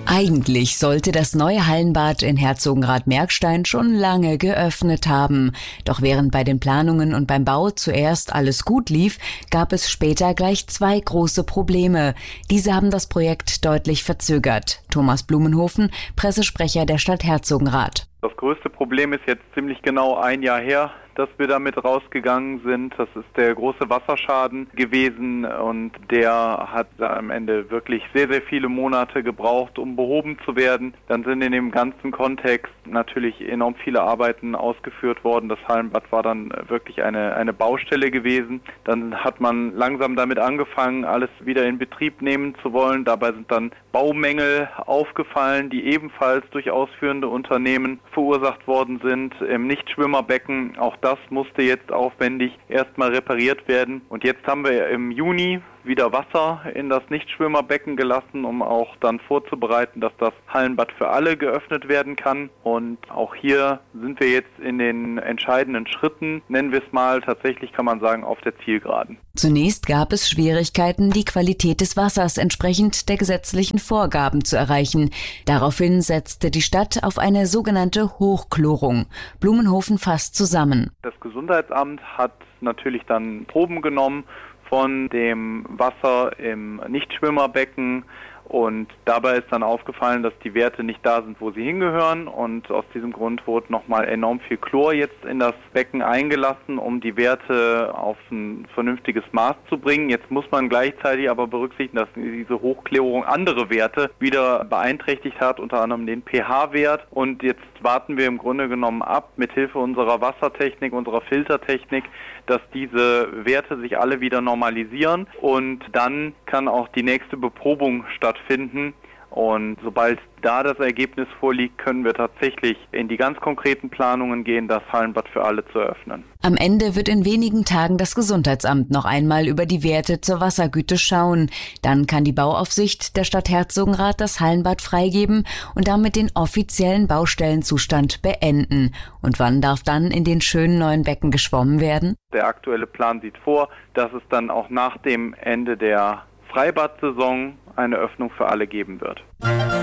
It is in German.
Eigentlich sollte das neue Hallenbad in Herzogenrath-Merkstein schon lange geöffnet haben. Doch während bei den Planungen und beim Bau zuerst alles gut lief, gab es später gleich 2 große Probleme. Diese haben das Projekt deutlich verzögert. Thomas Blumenhofen, Pressesprecher der Stadt Herzogenrath. Das größte Problem ist jetzt ziemlich genau ein Jahr her, dass wir damit rausgegangen sind. Das ist der große Wasserschaden gewesen und der hat am Ende wirklich sehr, sehr viele Monate gebraucht, um behoben zu werden. Dann sind in dem ganzen Kontext natürlich enorm viele Arbeiten ausgeführt worden. Das Hallenbad war dann wirklich eine Baustelle gewesen. Dann hat man langsam damit angefangen, alles wieder in Betrieb nehmen zu wollen. Dabei sind dann Baumängel aufgefallen, die ebenfalls durch ausführende Unternehmen verursacht worden sind im Nichtschwimmerbecken. Auch das musste jetzt aufwendig erstmal repariert werden. Und jetzt haben wir im Juni wieder Wasser in das Nichtschwimmerbecken gelassen, um auch dann vorzubereiten, dass das Hallenbad für alle geöffnet werden kann. Und auch hier sind wir jetzt in den entscheidenden Schritten, nennen wir es mal, tatsächlich kann man sagen, auf der Zielgeraden. Zunächst gab es Schwierigkeiten, die Qualität des Wassers entsprechend der gesetzlichen Vorgaben zu erreichen. Daraufhin setzte die Stadt auf eine sogenannte Hochchlorung. Blumenhofen fasst zusammen. Das Gesundheitsamt hat natürlich dann Proben genommen von dem Wasser im Nichtschwimmerbecken und dabei ist dann aufgefallen, dass die Werte nicht da sind, wo sie hingehören und aus diesem Grund wurde nochmal enorm viel Chlor jetzt in das Becken eingelassen, um die Werte auf ein vernünftiges Maß zu bringen. Jetzt muss man gleichzeitig aber berücksichtigen, dass diese Hochchlorung andere Werte wieder beeinträchtigt hat, unter anderem den pH-Wert und jetzt warten wir im Grunde genommen ab, mithilfe unserer Wassertechnik, unserer Filtertechnik, dass diese Werte sich alle wieder normalisieren und dann kann auch die nächste Beprobung stattfinden. Und sobald da das Ergebnis vorliegt, können wir tatsächlich in die ganz konkreten Planungen gehen, das Hallenbad für alle zu eröffnen. Am Ende wird in wenigen Tagen das Gesundheitsamt noch einmal über die Werte zur Wassergüte schauen. Dann kann die Bauaufsicht der Stadt Herzogenrath das Hallenbad freigeben und damit den offiziellen Baustellenzustand beenden. Und wann darf dann in den schönen neuen Becken geschwommen werden? Der aktuelle Plan sieht vor, dass es dann auch nach dem Ende der Freibad-Saison eine Öffnung für alle geben wird.